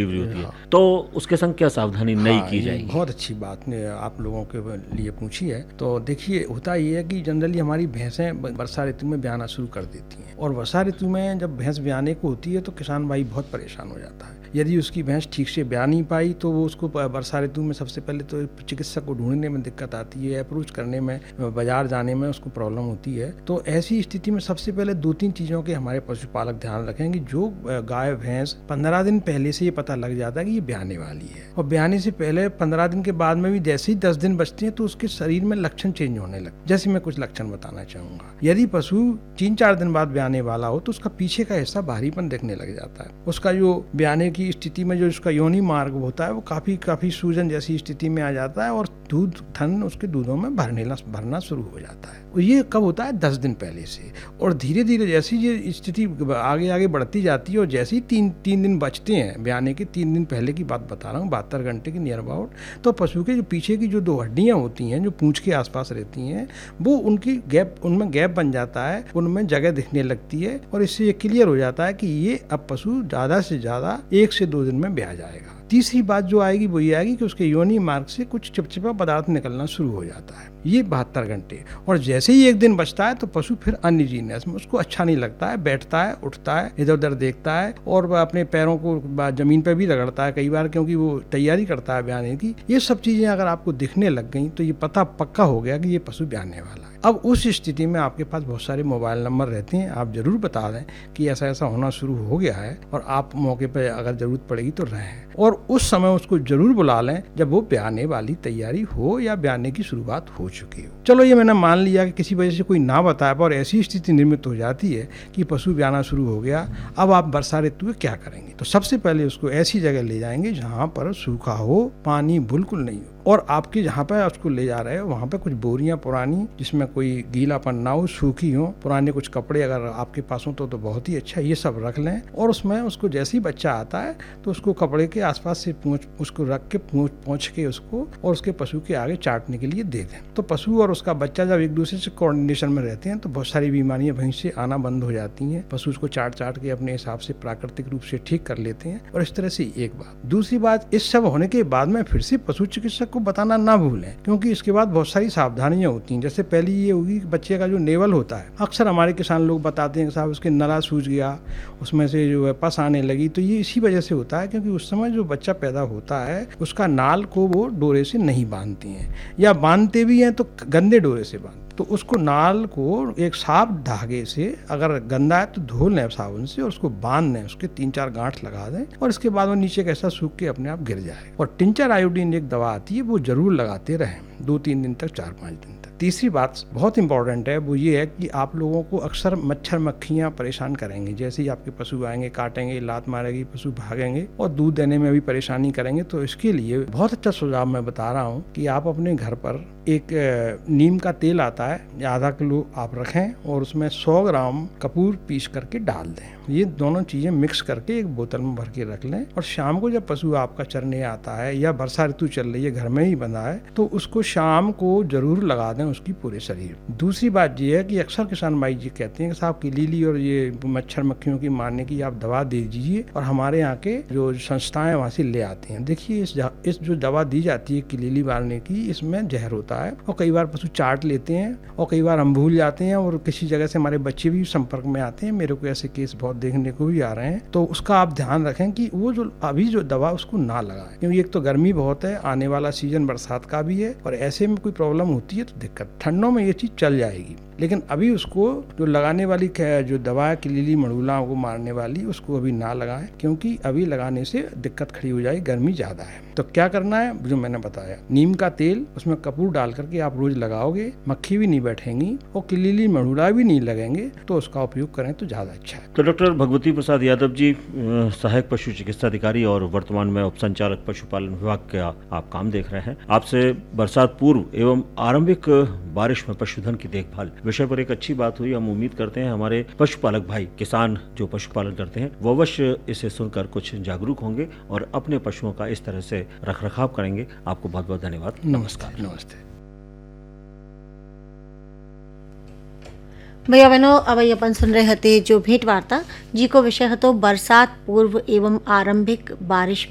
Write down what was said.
Delivery होती है, हाँ। तो उसके संग क्या सावधानी नई हाँ, की ये जाएगी? बहुत अच्छी बात ने आप लोगों के लिए पूछी है। तो देखिए, होता ये है कि जनरली हमारी भैंसें वर्षा ऋतु में ब्याना शुरू कर देती हैं, और वर्षा ऋतु में जब भैंस ब्याने को होती है तो किसान भाई बहुत परेशान हो जाता है। यदि उसकी भैंस ठीक से ब्याह नहीं पाई तो वो उसको वर्षा ऋतु में सबसे पहले तो चिकित्सक को ढूंढने में दिक्कत आती है, अप्रोच करने में, बाजार जाने में उसको प्रॉब्लम होती है। तो ऐसी स्थिति में सबसे पहले 2-3 चीज़ों के हमारे पशुपालक ध्यान रखेंगे। जो गाय भैंस 15 दिन पहले से ये पता लग जाता है कि ये ब्याने वाली है, और ब्याने से पहले 15 दिन के बाद में भी जैसे ही 10 दिन बचते हैं तो उसके शरीर में लक्षण चेंज होने लगते। जैसे मैं कुछ लक्षण बताना चाहूँगा। यदि पशु 3-4 दिन बाद ब्याने वाला हो तो उसका पीछे का हिस्सा भारीपन दिखने लग जाता है। उसका जो ब्याने की स्थिति में जो उसका योनि मार्ग होता है वो काफ़ी सूजन जैसी स्थिति में आ जाता है, और दूध थन उसके दूधों में भरना शुरू हो जाता है। और ये कब होता है? 10 दिन पहले से। और धीरे धीरे जैसी ये स्थिति आगे आगे बढ़ती जाती है, और जैसे ही तीन दिन बचते हैं ब्याने के, 3 दिन पहले की बात बता रहा हूँ, 72 घंटे की नियर अबाउट, तो पशु के जो पीछे की जो 2 हड्डियाँ होती हैं जो पूंछ के आसपास रहती हैं, वो उनमें गैप बन जाता है, उनमें जगह दिखने लगती है, और इससे ये क्लियर हो जाता है कि ये अब पशु ज़्यादा से ज़्यादा 1 से 2 दिन में ब्याह जाएगा। तीसरी बात जो आएगी वो ये आएगी कि उसके योनि मार्ग से कुछ चिपचिपा पदार्थ निकलना शुरू हो जाता है, ये 72 घंटे। और जैसे ही 1 दिन बचता है तो पशु फिर अन्य जीनस में उसको अच्छा नहीं लगता है, बैठता है, उठता है, इधर उधर देखता है, और वह अपने पैरों को जमीन पर भी रगड़ता है कई बार, क्योंकि वो तैयारी करता है ब्याने की। ये सब चीजें अगर आपको दिखने लग गई तो ये पता पक्का हो गया कि ये पशु ब्याने वाला है। अब उस स्थिति में आपके पास बहुत सारे मोबाइल नंबर रहते हैं, आप जरूर बता दें कि ऐसा ऐसा होना शुरू हो गया है, और आप मौके पर अगर जरूरत पड़ेगी तो रहें, और उस समय उसको जरूर बुला लें जब वो ब्याने वाली तैयारी हो या ब्याने की शुरुआत हो चुकी हो। चलो, ये मैंने मान लिया कि किसी वजह से कोई ना बता पाए और ऐसी स्थिति निर्मित हो जाती है कि पशु ब्याना शुरू हो गया। अब आप वर्षा ऋतु में क्या करेंगे? तो सबसे पहले उसको ऐसी जगह ले जाएंगे जहाँ पर सूखा हो, पानी बिल्कुल नहीं हो, और आपके जहाँ पर उसको ले जा रहे हो वहाँ पे कुछ बोरियां पुरानी, जिसमें कोई गीलापन ना हो, सूखी हो, पुराने कुछ कपड़े अगर आपके पास हो तो बहुत ही अच्छा, ये सब रख लें। और उसमें उसको जैसे ही बच्चा आता है तो उसको कपड़े के आसपास से उसको रख के पूंछ के उसको और उसके पशु के आगे चाटने के लिए दे दें। तो पशु और उसका बच्चा जब एक दूसरे से कोऑर्डिनेशन में रहते हैं तो बहुत सारी बीमारियां वहीं से आना बंद हो जाती हैं। पशु उसको चाट के अपने हिसाब से प्राकृतिक रूप से ठीक कर लेते हैं। और इस तरह से एक बात। दूसरी बात, इस सब होने के बाद में फिर से पशु चिकित्सक को बताना ना भूलें, क्योंकि इसके बाद बहुत सारी सावधानियां होती हैं। जैसे पहली ये होगी कि बच्चे का जो नेवल होता है, अक्सर हमारे किसान लोग बताते हैं कि साहब उसके नला सूज गया, उसमें से जो है पस आने लगी। तो ये इसी वजह से होता है क्योंकि उस समय जो बच्चा पैदा होता है उसका नाल को वो डोरे से नहीं बांधती हैं, या बांधते भी हैं तो गंदे डोरे से बांधते। तो उसको नाल को एक साफ धागे से, अगर गंदा है तो धो लें साबुन से, और उसको बांध लें, उसके 3-4 गांठ लगा दें, और इसके बाद वो नीचे कैसा सूख के अपने आप गिर जाए। और टिंचर आयोडीन एक दवा आती है, वो जरूर लगाते रहें 2-3 दिन तक, 4-5 दिन तक। तीसरी बात बहुत इंपॉर्टेंट है, वो ये है कि आप लोगों को अक्सर मच्छर मक्खियाँ परेशान करेंगे। जैसे ही आपके पशु आएंगे, काटेंगे, लात मारेगी, पशु भागेंगे और दूध देने में भी परेशानी करेंगे। तो इसके लिए बहुत अच्छा सुझाव मैं बता रहा हूँ कि आप अपने घर पर एक नीम का तेल आता है, आधा किलो आप रखें, और उसमें 100 ग्राम कपूर पीस करके डाल दें। ये दोनों चीजें मिक्स करके एक बोतल में भर के रख लें, और शाम को जब पशु आपका चरने आता है या वर्षा ऋतु चल रही है, घर में ही बंधा है, तो उसको शाम को जरूर लगा दें उसकी पूरे शरीर। दूसरी बात ये है कि अक्सर किसान भाई जी कहते हैं कि साहब किलीली और ये मच्छर मक्खियों की मारने की आप दवा दे दीजिए, और हमारे यहाँ के जो संस्थाएं वहाँ से ले आते हैं। देखिए, इस जो दवा दी जाती है किलीली मारने की, इसमें जहर होता है, और कई बार पशु चाट लेते हैं, और कई बार हम भूल जाते हैं, और किसी जगह से हमारे बच्चे भी संपर्क में आते हैं। मेरे को ऐसे केस बहुत देखने को भी आ रहे हैं। तो उसका आप ध्यान रखें कि वो जो अभी जो दवा उसको ना लगाएं, क्योंकि एक तो गर्मी बहुत है, आने वाला सीजन बरसात का भी है, और ऐसे में कोई प्रॉब्लम होती है तो दिक्कत। ठंडों में ये चीज चल जाएगी, लेकिन अभी उसको जो लगाने वाली जो दवा है किलीली मड़ूला को मारने वाली, उसको अभी ना लगाएं, क्योंकि अभी लगाने से दिक्कत खड़ी हो जाएगी, गर्मी ज्यादा है। तो क्या करना है, जो मैंने बताया, नीम का तेल, उसमें कपूर डाल करके आप रोज लगाओगे, मक्खी भी नहीं बैठेंगी और किलीली मड़ूला भी नहीं लगेंगे, तो उसका उपयोग करें तो ज्यादा अच्छा है। तो डॉक्टर भगवती प्रसाद यादव जी, सहायक पशु चिकित्सा अधिकारी और वर्तमान में उप संचालक पशुपालन विभाग का आप काम देख रहे हैं। आपसे बरसात पूर्व एवं आरंभिक बारिश में पशुधन की देखभाल विषय पर एक अच्छी बात हुई। हम उम्मीद करते हैं हमारे पशुपालक भाई, किसान जो पशुपालन करते हैं, वो अवश्य इसे सुनकर कुछ जागरूक होंगे और अपने पशुओं का इस तरह से रखरखाव करेंगे। आपको बहुत बहुत धन्यवाद। नमस्कार। नमस्ते भैया बहनों, अब अपन सुन रहे थे जो भेंट वार्ता जी को विषय હતો बरसात पूर्व एवं आरंभिक बारिश